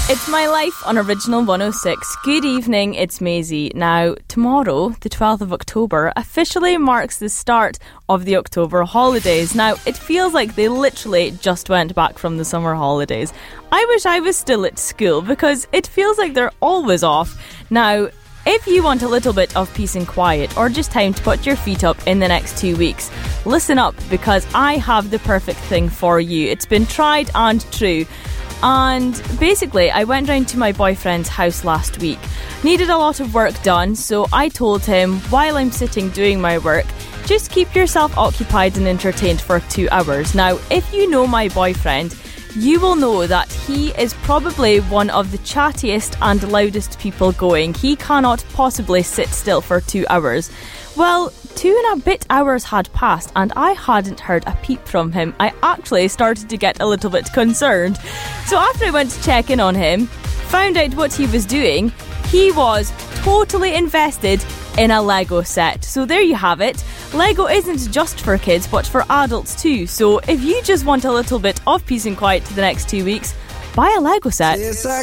It's My Life on Original 106. Good evening, it's Maisie. Now, tomorrow, the 12th of October, officially marks the start of the October holidays. Now, it feels like they literally just went back from the summer holidays. I wish I was still at school because it feels like they're always off. Now, if you want a little bit of peace and quiet or just time to put your feet up in the next 2 weeks, listen up because I have the perfect thing for you. It's been tried and true. And basically, I went round to my boyfriend's house last week. Needed a lot of work done, so I told him, while I'm sitting doing my work, just keep yourself occupied and entertained for 2 hours. Now, if you know my boyfriend, you will know that he is probably one of the chattiest and loudest people going. He cannot possibly sit still for 2 hours. Well, 2.5 hours had passed and I hadn't heard a peep from him. I actually started to get a little bit concerned. So after I went to check in on him, found out what he was doing, he was totally invested in a Lego set. So there you have it. Lego isn't just for kids but for adults too. So if you just want a little bit of peace and quiet for the next 2 weeks, buy a Lego set.